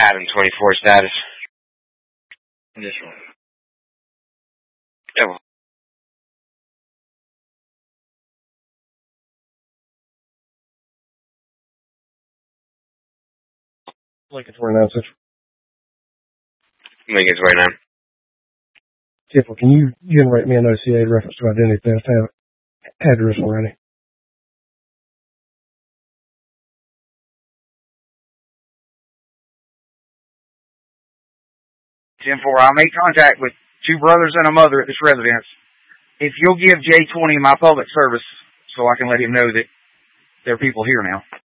Adam 24 status. Additional. Yeah. Lincoln 29 Central. Lincoln 29. Tiffle, can you generate me an OCA reference to identity theft? I have address already. 10-4, I made contact with 2 brothers and a mother at this residence. If you'll give J20 my public service so I can let him know that there are people here now.